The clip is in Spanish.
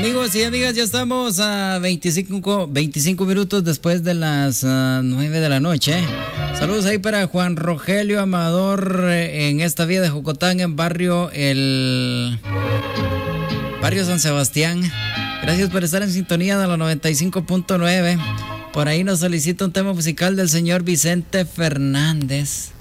Amigos y amigas, ya estamos a 25 minutos después de las 9 de la noche. Saludos ahí para Juan Rogelio Amador en esta vía de Jocotán, en barrio San Sebastián. Gracias por estar en sintonía de la 95.9. Por ahí nos solicita un tema musical del señor Vicente Fernández.